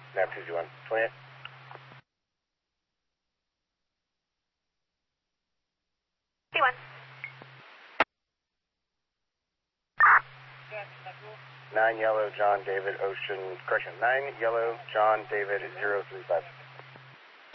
Nav 221, 28. C1. 9 Yellow, John David, Ocean, correction, 9 Yellow, John David, 035.